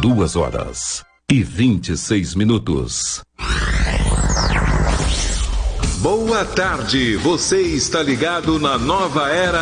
2h26. Boa tarde, você está ligado na Nova Era